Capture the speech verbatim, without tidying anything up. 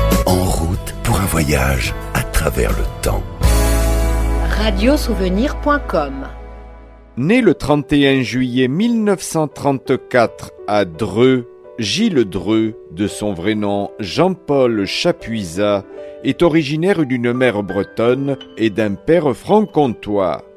En route pour un voyage à travers le temps. radiosouvenir point com. Né le trente et un juillet mille neuf cent trente-quatre à Dreux, Gilles Dreux, de son vrai nom Jean-Paul Chapuisat, est originaire d'une mère bretonne et d'un père franc-comtois.